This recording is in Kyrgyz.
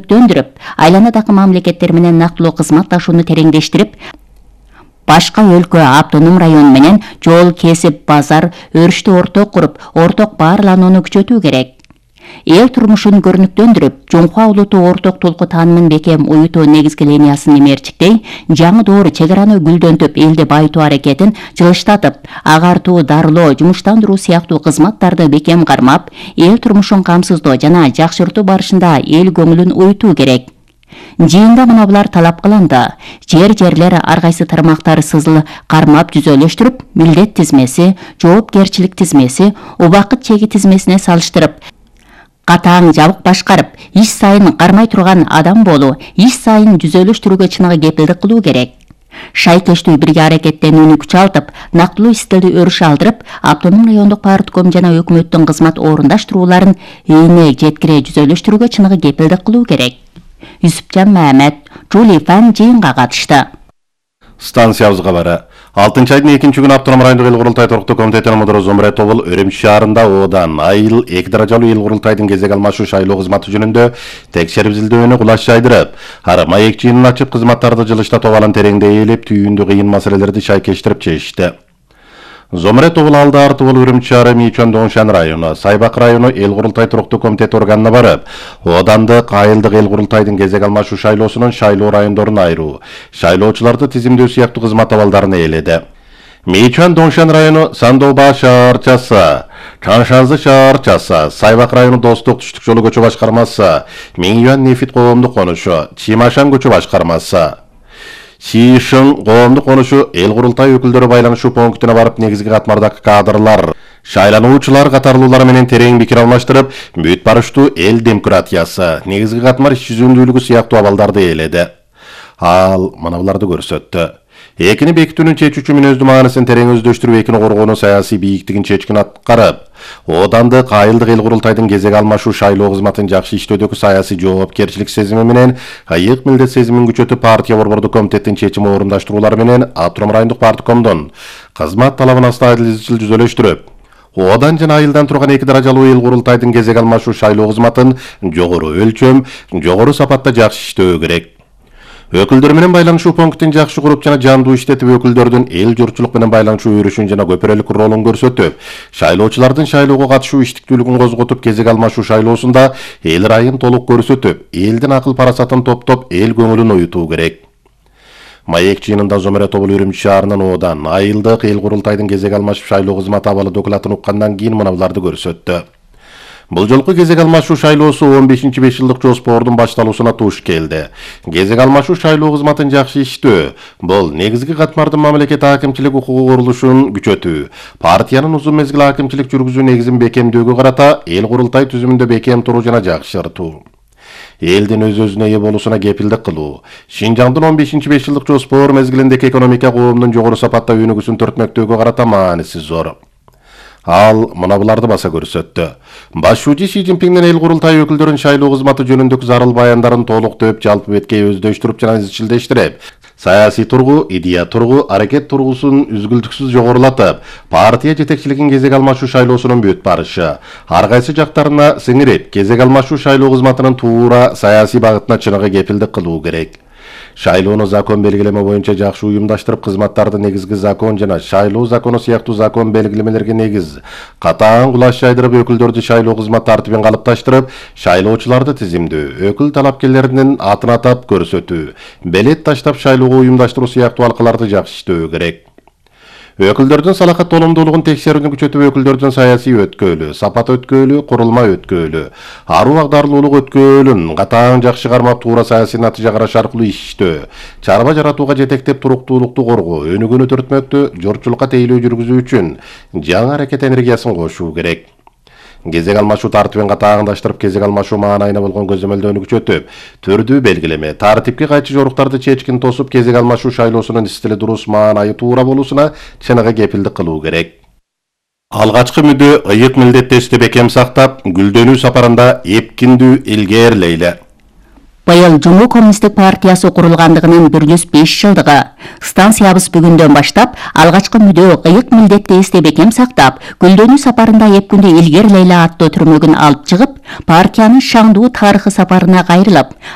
көрүнүктөндүрүп, айланадагы мамлекеттер менен нактылуу кызматташууну тереңдештирип, башка өлкө, автоном район менен жол кесип, базар, өрүштү орток куруп, орток баарланууну күчөтүү керек. Эл турмушун көрүнүктөндүрүп, Жоңхуа улуттуу орток толку таанымын бекем уютуу негизги линиясын имерчиктей, жаңы доор чек араны гүлдөнтүп, элди байытуу аракетин жылыштатып, агартуу, дарылоо, жумуштандыруу сыяктуу кызматтарды бекем кармап, эл турмушун камсыздоо жана жакшыртуу барышында эл көңүлүн уютуу керек. Жыйында мына булар талап кылынды. Жерлер ар кайсы тармактары сызыл кармап түзөлүштүрүп, милдет тизмеси, жоопкерчилик тизмеси, убакыт чеги тизмесине салыштырып, катаң жабык башкарып, иш сайын кармай турган адам болуу, иш сайын түзөлүштүрүүгө чыныгы кепилдик кылуу керек. Шайкештүү бирге аракеттенүүнү күчалтып, нактылуу истерди өрүш алдырып, автоном райондук партком жана өкмөттүн кызмат орундаштырууларын ийине жеткире түзөлүштүрүүгө чыныгы кепилдик кылуу керек. Юсупжан Мамед, Жулифан жыйынга катышты. Станциябыз кабары. 6-айдын 2-күнү автоном райондук эл курултай туруктуу комитетинин мудуру Зомре Тобул Өрүмчү шаарында одан айыл 2 даражалуу эл курултайдын кезек алмашуу шайлоо кызматы жөнүндө текшерип изилдөөнү кулаш жайдырып, ар маек жыйынын ачып кызматтарды жылыштатып алан тереңдей ээлеп, түйүндү кыйын маселелерди шайкештирип чечишти. Зомре Тобул Алдар Тобул Өрүмчү шаары Мичон Доңшан району, Сайбак району эл курултай туруктуу комитет органына барып, Одандык айылдык эл курултайдын кезек алмашуу шайлоосунун шайлоо райондорун айыруу, шайлоочуларды тизимдөө сыяктуу кызмат абалдарын ээледи. Мичон Доңшан району Сандоба шаарчасы, Чаншанзы шаарчасы, Сайбак району Достук түштүк жолу көчө башкармасы, Миңюан Нефит коомдук конушу, Чимашан көчө башкармасы, Шишин коомдук конушу эл курултай өкүлдөрү байланышуу пунктуна барып негизги катмардагы кадрлар, шайлануучулар катарлуулар менен терең пикир алмаштырып, бүт барыштуу эл демократиясы, негизги катмар иш жүзүндүүлүгү сыяктуу абалдарды ээледи. Ал мына буларды көрсөттү. Экини бекитүүнүн чечүүчү мүнөздүү маанисин терең өздөштүрүп, экини коргоонун саясий бийиктигин чечкин аткарып, Одандык айылдык эл курултайдын кезек алмашуу шайлоо кызматын жакшы иштөөдөгү саясий жоопкерчилик сезими менен айык милдет сезимин күчөтүп, партия борбордук комитеттин чечими орундаштыруулары менен автоном райондук парткомдун кызмат талабын астайыл изчил түзөлүштүрүп, Одан жана айылдан турган 2 даражалуу эл курултайдын кезек алмашуу шайлоо кызматын жогору өлчөм, жогору сапатта жакшы иштөө керек. Өкүлдөр менен байланышуу пунктин жакшы куруп жана жандуу иштетип, өкүлдөрдүн эл журтчулук менен байланышуу өрүшүн жана көпүрөлүк ролун көрсөтүп, шайлоочулардын шайлоого катышуу иштиктүүлүгүн козготуп, кезек алмашуу шайлоосунда эл райын толук көрсөтүп, элдин акыл парасатын топтоп, эл көңүлүн уютуу керек. Маек жыйынында Зомре Тобул Өрүмчү шаарынын Одан айылдык эл курултайдын кезек алмашып шайлоо кызматы абалы докладын уккандан кийин мына буларды көрсөттү. Бул жолку кезек алмашуу шайлоосу 15-5 жылдык жоспордун башталуусуна туш келди. Кезек алмашуу шайлоо кызматын жакшы иштөө, бул негизги катмардын мамлекет акимчилик укугу курулушун күчөтүү, партиянын узун мезгил акимчилик жүргүзүү негизин бекемдөөгө карата эл курултай түзүмүндө бекем туруу жана жакшыртуу, элдин өз-өзүнө ээ болуусуна кепилдик кылуу, Шинжаңдын 15-5 жылдык жоспор мезгилиндеги экономика коомдун жогору сапатта өнүгүүсүн төртмөктөөгө карата мааниси зор. Ал мына буларды баса көрсөттү. Башчы Си Цзиньпиндин эл курултай өкүлдөрүн шайлоо кызматы жөнүндөгү зарыл баяндарын толуктоп, жалпы беткей өздөштүрүп жана изчилдештирип, саясий тургу, идея тургу, аракет тургусун үзгүлтүксүз жогорулатып, партия жетекчилигин кезек алмашуу шайлоосунун бүт барышы, ар кайсы жактарына сиңирип, кезек алмашуу шайлоо кызматынын туура саясий багытына чыныгы кепилдик кылуу керек. Шайлоону закон белгилеме боюнча жакшы уюмдаштырып, кызматтарды негизги закон жана шайлоо закону сыяктуу закон белгилемелерге негиз катаң кулаш жайдырып, өкүлдөрдү шайлоо кызмат тартибин калыпташтырып, шайлоочуларды тизимдөө, өкүл талапкерлеринин атын атап көрсөтүү, белет таштап шайлоого уюмдаштыруу сыяктуу алкаларды жакшы иштөө керек. Өкүлдөрдүн салахат толомдуулугун текшерүүнү күчөтүп, өкүлдөрдүн саясий өткөөлү, сапат өткөөлү, курулма өткөөлү, аруу агдарлуулук өткөөлүн катаң жакшы кармап, туура саясий натыйжа караш аркылуу иштөө, чарба жаратууга жетектеп, туруктуулукту коргоо, өнүгүүнү төртмөктө журтчулукка тейлөө жүргүзүү үчүн жаңы аракет энергиясын кошуу керек. Кезек алмашуу тартибин катааңдаштырып, кезек алмашуу маанайына болгон көзөмөлдөөнү күчөтүп, түрдүү белгилеме, тартипке кайчы жоруктарды чечкин тосуп, кезек алмашуу шайлоосунун стили дурус, маанайы туура болуусуна чыныгы кепилдик кылуу керек. Алгачкы мүдө ыйык милдеттестикти бекем сактап, гүлдөнүү сапарында эпкиндүү илгээрлейли. Быйыл Жумуу коммунисттик партиясы курулгандыгынын 105 жылдыгы. Станциябыз бүгүндөн баштап алгачкы мүдө ыйык милдетти эсте бекем сактап, гүлдөнүү сапарында эпкиндүү илгерлейли аттуу түрмөгүн алып чыгып, партиянын шаңдуу тарыхы сапарына кайрылып,